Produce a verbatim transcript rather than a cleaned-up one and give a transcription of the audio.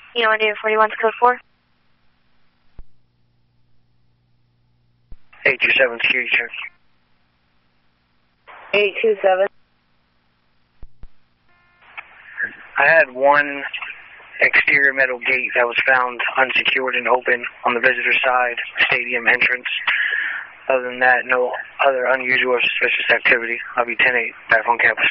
You know, India forty-one's code four. eight two seven, security check. eight two seven. I had one exterior metal gate that was found unsecured and open on the visitor side, stadium entrance. Other than that, no other unusual or suspicious activity. I'll be ten eight back on campus.